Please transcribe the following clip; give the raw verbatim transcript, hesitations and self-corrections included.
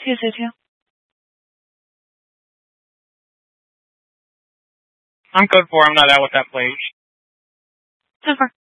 two two two. I'm code four. I'm not out with that plate. Super.